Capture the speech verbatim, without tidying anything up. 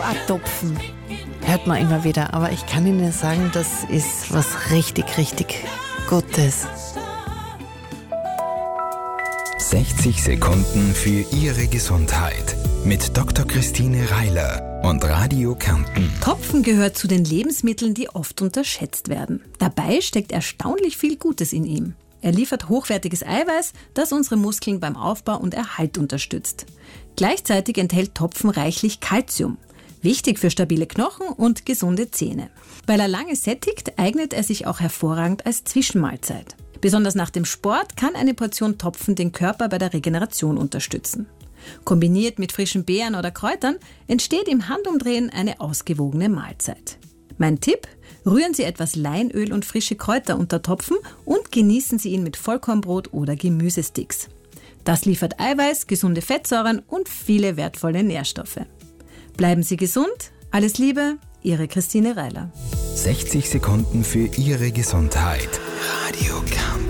Topfen hört man immer wieder, aber ich kann Ihnen sagen, das ist was richtig, richtig Gutes. sechzig Sekunden für Ihre Gesundheit mit Doktor Christine Reiler und Radio Kärnten. Topfen gehört zu den Lebensmitteln, die oft unterschätzt werden. Dabei steckt erstaunlich viel Gutes in ihm. Er liefert hochwertiges Eiweiß, das unsere Muskeln beim Aufbau und Erhalt unterstützt. Gleichzeitig enthält Topfen reichlich Kalzium. Wichtig für stabile Knochen und gesunde Zähne. Weil er lange sättigt, eignet er sich auch hervorragend als Zwischenmahlzeit. Besonders nach dem Sport kann eine Portion Topfen den Körper bei der Regeneration unterstützen. Kombiniert mit frischen Beeren oder Kräutern entsteht im Handumdrehen eine ausgewogene Mahlzeit. Mein Tipp: Rühren Sie etwas Leinöl und frische Kräuter unter Topfen und genießen Sie ihn mit Vollkornbrot oder Gemüsesticks. Das liefert Eiweiß, gesunde Fettsäuren und viele wertvolle Nährstoffe. Bleiben Sie gesund, alles Liebe, Ihre Christine Reiler. sechzig Sekunden für Ihre Gesundheit. Radio Kärnten.